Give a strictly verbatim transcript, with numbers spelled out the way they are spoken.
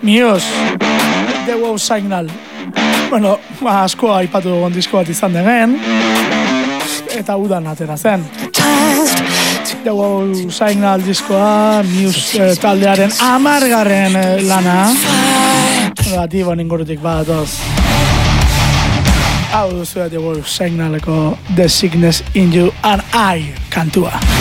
Muse, The Wow Signal. Bueno, asko aipatu dugun disko bat izan degen, eta udan atera zen. The Wow Signal diskoa, Muse eh, taldearen amargarren eh, lana. Negatibo ningurutik bat, oz. Hau duzu The Wow Signaleko The Sickness in You and I kantua.